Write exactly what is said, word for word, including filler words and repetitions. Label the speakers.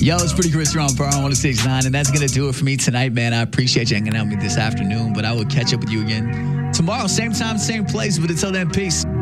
Speaker 1: Yo, it's pretty Chris here on Power one oh six point nine, and that's going to do it for me tonight, man. I appreciate you hanging out with me this afternoon, but I will catch up with you again tomorrow, same time, same place. But until then, peace.